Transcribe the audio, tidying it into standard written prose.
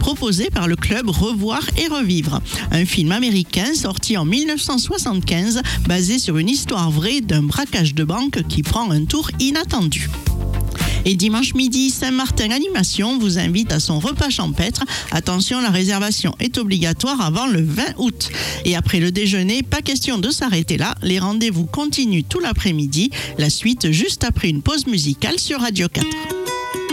proposé par le club Revoir et Revivre, un film américain sorti en 1975 basé sur une histoire vraie d'un braquage de banque qui prend un tour inattendu. Et dimanche midi, Saint-Martin Animation vous invite à son repas champêtre. Attention, la réservation est obligatoire avant le 20 août. Et après le déjeuner, pas question de s'arrêter là. Les rendez-vous continuent tout l'après-midi. La suite juste après une pause musicale sur Radio 4.